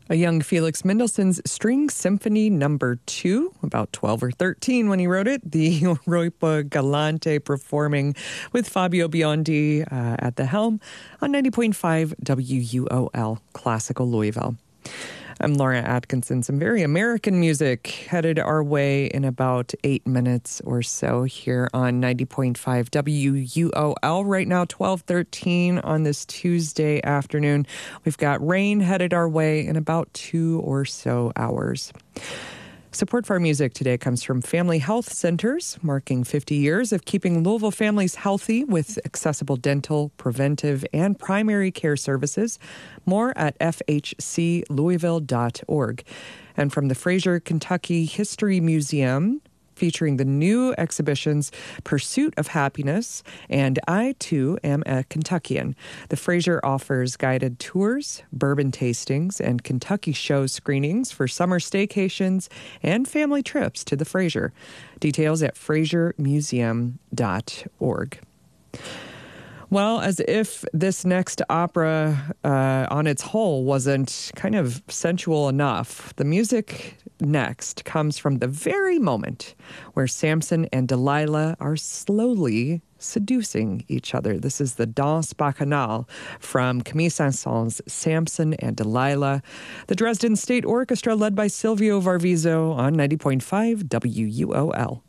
A young Felix Mendelssohn's String Symphony Number 2, about 12 or 13 when he wrote it. The Europa Galante performing with Fabio Biondi at the helm on 90.5 WUOL Classical Louisville. I'm Laura Atkinson. Some very American music headed our way in about 8 minutes or so here on 90.5 WUOL. Right now, 12:13 on this Tuesday afternoon. We've got rain headed our way in about 2 or so hours. Support for our music today comes from Family Health Centers, marking 50 years of keeping Louisville families healthy with accessible dental, preventive, and primary care services. More at fhclouisville.org. And from the Fraser, Kentucky History Museum, featuring the new exhibitions Pursuit of Happiness and I, Too, Am a Kentuckian. The Fraser offers guided tours, bourbon tastings, and Kentucky show screenings for summer staycations and family trips to the Fraser. Details at frasermuseum.org. Well, as if this next opera on its whole wasn't kind of sensual enough, the music next comes from the very moment where Samson and Delilah are slowly seducing each other. This is the Danse Bacchanale from Camille Saint-Saëns' Samson and Delilah. The Dresden State Orchestra led by Silvio Varviso on 90.5 WUOL.